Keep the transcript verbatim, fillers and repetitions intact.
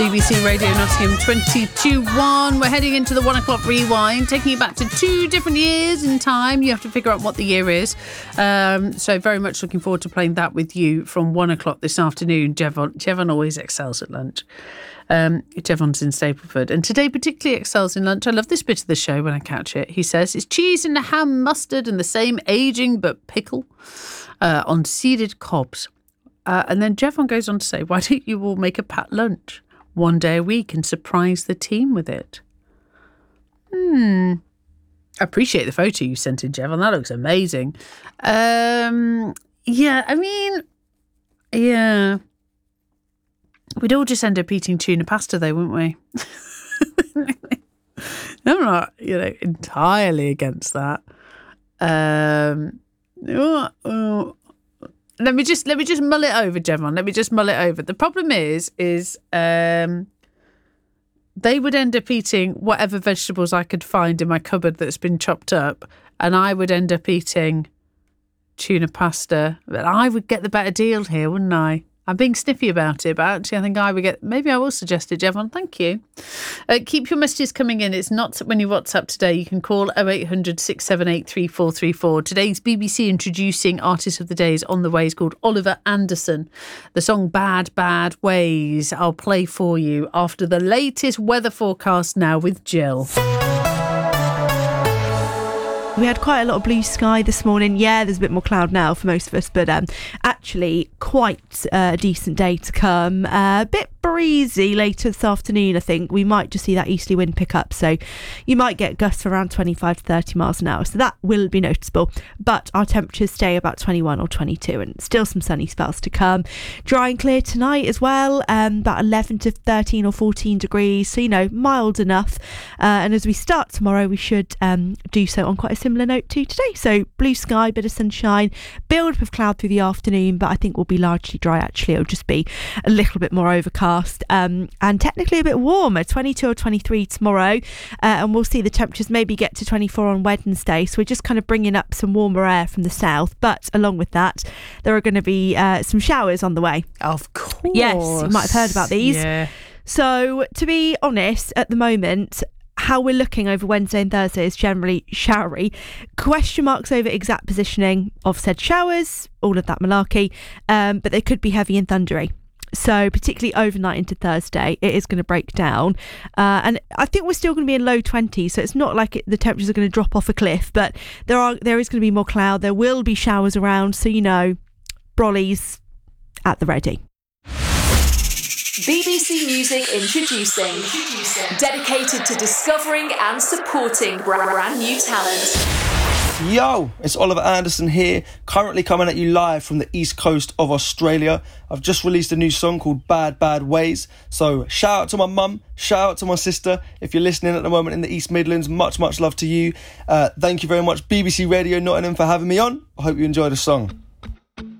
B B C Radio Nottingham twenty-two one. We're heading into the one o'clock rewind, taking you back to two different years in time. You have to figure out what the year is. Um, so very much looking forward to playing that with you from one o'clock this afternoon. Jevon, Jevon always excels at lunch. Um, Jevon's in Stapleford, and today particularly excels in lunch. I love this bit of the show when I catch it. He says, it's cheese and a ham, mustard and the same ageing but pickle uh, on seeded cobs. Uh, and then Jevon goes on to say, why don't you all make a pat lunch one day a week and surprise the team with it? Hmm. I appreciate the photo you sent in, Jevon. That looks amazing. Um, yeah, I mean, yeah. We'd all just end up eating tuna pasta though, wouldn't we? I'm not, you know, entirely against that. Um, oh, oh. Let me just let me just mull it over, Jevon. Let me just mull it over. The problem is, is um, they would end up eating whatever vegetables I could find in my cupboard that's been chopped up, and I would end up eating tuna pasta. But I would get the better deal here, wouldn't I? I'm being sniffy about it, but actually I think I would get... Maybe I will suggest it, Jevon. Thank you. Uh, keep your messages coming in. It's not when you WhatsApp today. You can call oh eight hundred, six seven eight, three four three four. Today's B B C introducing Artist of the Day is on the way. It's called Oliver Anderson. The song Bad, Bad Ways I'll play for you after the latest weather forecast now with Jill. We had quite a lot of blue sky this morning. Yeah, there's a bit more cloud now for most of us, but um, actually quite uh, a decent day to come. Uh, a bit breezy later this afternoon, I think. We might just see that easterly wind pick up, so you might get gusts around twenty-five to thirty miles an hour, so that will be noticeable. But our temperatures stay about twenty-one or twenty-two, and still some sunny spells to come. Dry and clear tonight as well, um, about eleven to thirteen or fourteen degrees, so, you know, mild enough. Uh, and as we start tomorrow, we should um, do so on quite a similar note to today. So blue sky, bit of sunshine, build up of cloud through the afternoon, but I think will be largely dry. Actually, it'll just be a little bit more overcast, um, and technically a bit warmer, twenty-two or twenty-three tomorrow, uh, and we'll see the temperatures maybe get to twenty-four on Wednesday. So we're just kind of bringing up some warmer air from the south, but along with that there are going to be uh, some showers on the way. Of course. Yes, you might have heard about these. Yeah. So to be honest, at the moment, how we're looking over Wednesday and Thursday is generally showery. Question marks over exact positioning of said showers, all of that malarkey, um, but they could be heavy and thundery. So particularly overnight into Thursday, it is going to break down. Uh, and I think we're still going to be in low twenties, so it's not like it, the temperatures are going to drop off a cliff, but there are there is going to be more cloud. There will be showers around, so, you know, brollies at the ready. B B C Music introducing, introducing, dedicated to discovering and supporting brand new talent. Yo, it's Oliver Anderson here, currently coming at you live from the east coast of Australia. I've just released a new song called Bad, Bad Ways. So shout out to my mum, shout out to my sister. If you're listening at the moment in the East Midlands, much, much love to you. Uh, thank you very much, B B C Radio Nottingham, for having me on. I hope you enjoy the song.